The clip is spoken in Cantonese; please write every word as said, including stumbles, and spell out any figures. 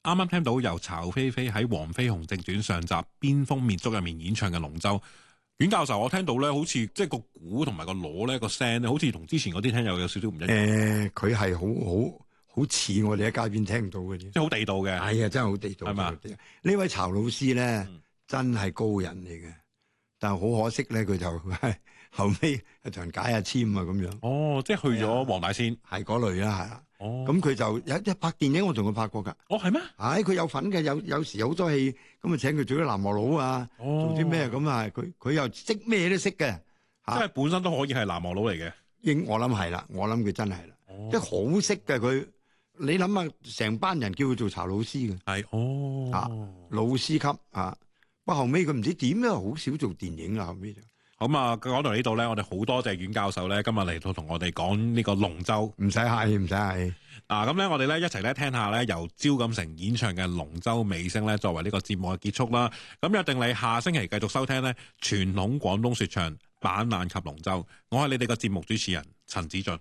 啱啱聽到由巢菲菲喺《黃飛鴻正傳》上集邊蜂滅燭入面演唱嘅龍舟。阮教授，我聽到咧，好似即係個鼓同埋個鑼咧個聲咧，好似同之前嗰啲聽又有少少唔一樣。 誒，佢係好好好似我哋喺街邊聽到嘅啫， 即係好地道嘅。 係啊，真係好地道。 係嘛？ 呢位巢老師咧， 嗯、真係高人嚟嘅，但係好可惜咧，佢就後尾同人解下簽啊咁樣。 哦，即係去咗黃大仙， 係嗰類啦，係啦。 哦， 咁佢就有一拍電影，我同佢拍過㗎。 哦，係咩？ 係佢有份嘅，有有時有好多戲，咁啊請佢做啲南無佬啊， 哦、 做啲咩咁啊？佢佢又識咩都識嘅， 即係本身都可以係南無佬嚟嘅。 應我諗係啦，我諗佢真係啦，哦、即係好識嘅佢。你諗下，成班人叫佢做巢老師嘅， 係哦， 啊老師級啊。不過後尾佢唔知點咧，好少做電影啦。後尾就咁啊，講到呢度咧，我哋好多謝阮教授咧，今日嚟到同我哋講呢個龍舟。 唔使客氣，唔使客氣。 啊，咁咧，我哋咧一齊咧聽下咧由招錦成演唱嘅龍舟尾聲咧，作為呢個節目嘅結束啦。咁約定你下星期繼續收聽咧傳統廣東說唱板爛及龍舟。我係你哋嘅節目主持人陳子俊。